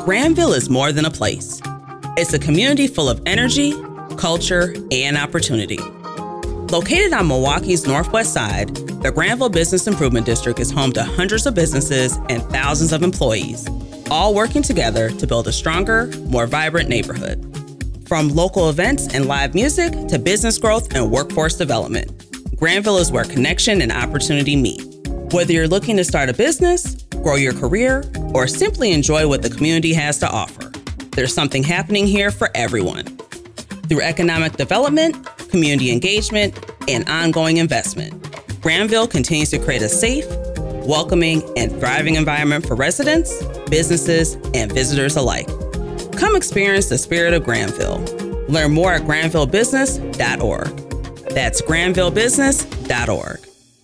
Granville is more than a place. It's a community full of energy, culture, and opportunity. Located on Milwaukee's northwest side, the Granville Business Improvement District is home to hundreds of businesses and thousands of employees, all working together to build a stronger, more vibrant neighborhood. From local events and live music to business growth and workforce development, Granville is where connection and opportunity meet. Whether you're looking to start a business, grow your career, or simply enjoy what the community has to offer, there's something happening here for everyone. Through economic development, community engagement, and ongoing investment, Granville continues to create a safe, welcoming, and thriving environment for residents, businesses, and visitors alike. Come experience the spirit of Granville. Learn more at granvillebusiness.org. That's granvillebusiness.org.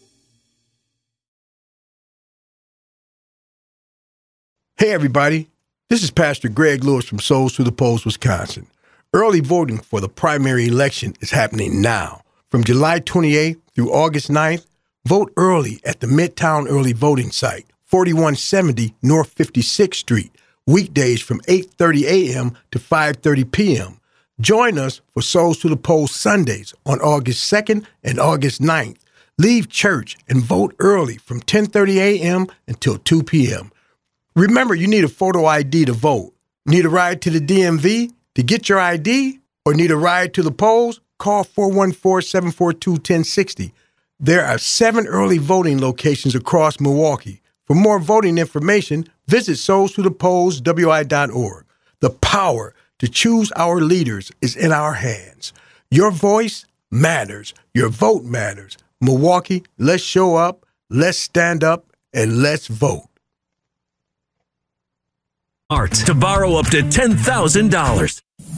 Hey everybody, this is Pastor Greg Lewis from Souls to the Polls, Wisconsin. Early voting for the primary election is happening now. From July 28th through August 9th, vote early at the Midtown Early Voting Site, 4170 North 56th Street, weekdays from 8:30 a.m. to 5:30 p.m. Join us for Souls to the Polls Sundays on August 2nd and August 9th. Leave church and vote early from 10:30 a.m. until 2 p.m. Remember, you need a photo ID to vote. Need a ride to the DMV to get your ID? Or need a ride to the polls? Call 414-742-1060. There are 7 early voting locations across Milwaukee. For more voting information, visit soulstothepolls.wi.org. The power to choose our leaders is in our hands. Your voice matters. Your vote matters. Milwaukee, let's show up, let's stand up, and let's vote. To borrow up to $10,000.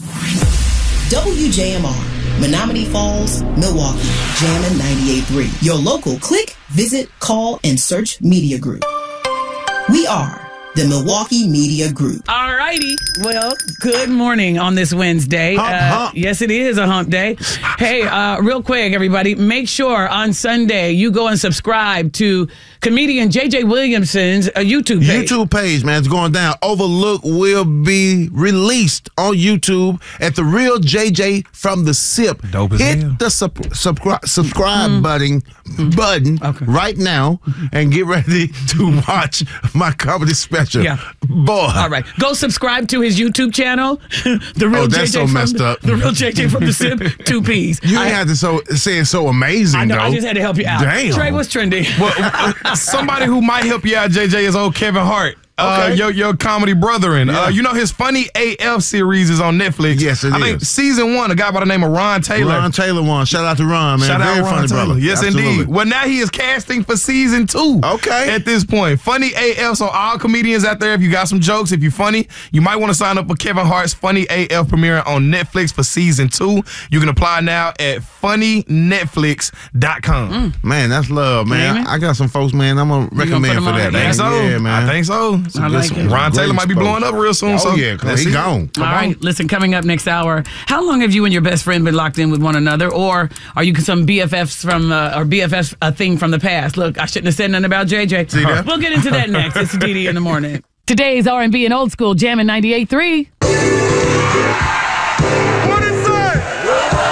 WJMR, Menominee Falls, Milwaukee, Jammin' 98.3. Your local click, visit, call, and search media group. We are the Milwaukee Media Group. All righty. Well, good morning on this Wednesday. Hump. Yes, it is a hump day. Hey, real quick, everybody, make sure on Sunday you go and subscribe to comedian JJ Williamson's YouTube page. YouTube page, man, it's going down. Overlook will be released on YouTube at the Real JJ from the SIP. Dope as hell. Hit the subscribe button right now and get ready to watch my comedy special. Yeah. Boy. All right. Go subscribe to his YouTube channel. The Real that's JJ so messed up. The Real JJ from the SIP, 2 Ps. You ain't had to say it so amazing, I know, though. I just had to help you out. Damn. Trey, what's trending? Well, somebody who might help you out, JJ, is old Kevin Hart. Okay. Your comedy brethren. Yeah. You know his Funny AF series is on Netflix. Yes, it I think is. season 1, a guy by the name of Ron Taylor. Ron Taylor won. Shout out to Ron, man. Shout Very out Ron funny Taylor. brother. Yes, Absolutely. indeed. Well, now he is casting for season 2. Okay. At this point. Funny AF. So all comedians out there, if you got some jokes, if you're funny, you might want to sign up for Kevin Hart's Funny AF premiering on Netflix for season 2. You can apply now at funnynetflix.com. Man, that's love, man. Amen. I got some folks, man, I'm going to recommend them for on that. there? I think so. Yeah, man. I think so. I like it. Ron Taylor might be blowing up real soon. Oh, so yeah, let's he see. gone. All right, listen, coming up next hour, how long have you and your best friend been locked in with one another? Or are you some BFFs from, or BFFs a thing from the past? Look, I shouldn't have said nothing about JJ. See that? We'll get into that next. It's DD in the morning. Today's R&B and old school, Jammin' 98.3.